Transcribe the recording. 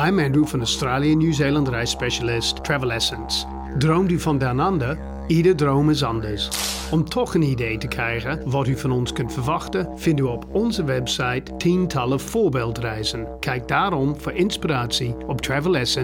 I'm Andrew van Australië en Nieuw-Zeeland reisspecialist Travel Essence. Droomt u van down under? Ieder droom is anders. Om toch een idee te krijgen wat u van ons kunt verwachten, vindt u op onze website tientallen voorbeeldreizen. Kijk daarom voor inspiratie op travelessence.com.